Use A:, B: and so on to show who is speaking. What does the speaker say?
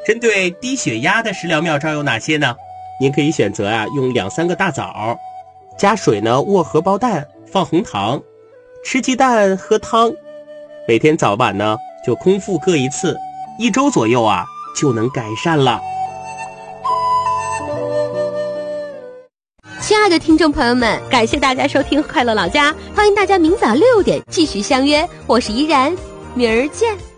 A: 针对低血压的食疗妙招有哪些呢？您可以选择用2-3个大枣，加水呢握荷包蛋，放红糖，吃鸡蛋喝汤，每天早晚呢就空腹各1次，1周左右就能改善了。
B: 亲爱的听众朋友们，感谢大家收听快乐老家，欢迎大家明早6点继续相约，我是依然，明儿见。